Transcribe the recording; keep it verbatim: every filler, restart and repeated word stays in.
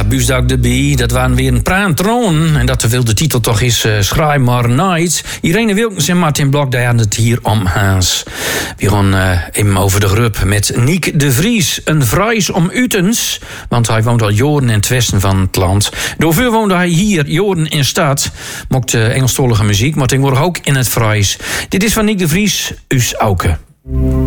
Buusdak de Bie, dat waren weer een praantroon. En dat terwijl de titel toch is uh, Schraai maar Night. Irene Wilkens en Martin Blok, die hadden het hier om Haans. We gaan uh, even over de grub met Niek de Vries. Een Fries om Utens, want hij woont al jaren in het westen van het land. Daarvoor woonde hij hier, jaren in stad. Mocht uh, Engelstalige muziek, maar tegenwoordig ook in het Fries. Dit is van Niek de Vries, Us Auke.